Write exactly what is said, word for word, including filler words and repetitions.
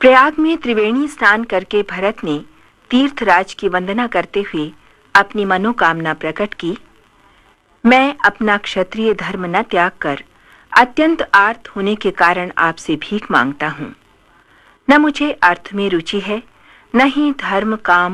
प्रयाग में त्रिवेणी स्नान करके भरत ने तीर्थराज की वंदना करते हुए अपनी मनोकामना प्रकट की। मैं अपना क्षत्रिय धर्म न त्याग कर अत्यंत आर्त होने के कारण आपसे भीख मांगता हूँ। न मुझे अर्थ में रुचि है, न ही धर्म, काम